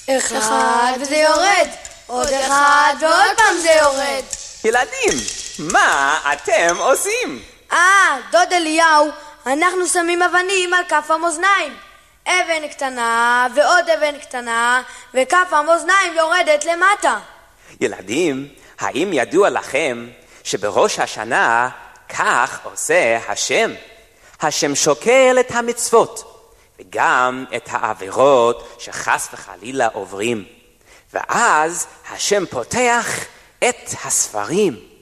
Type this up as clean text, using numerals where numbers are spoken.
אחד וזה יורד, עוד אחד ועוד פעם זה יורד. ילדים, מה אתם עושים? דוד אליהו, אנחנו שמים אבנים על כף המאזניים. אבן קטנה ועוד אבן קטנה, וכף המאזניים יורדת למטה. ילדים, האם ידוע לכם שבראש השנה כך עושה השם? השם שוקל את המצוות וגם את העבירות שחס וחלילה עוברים, ואז השם פותח את הספרים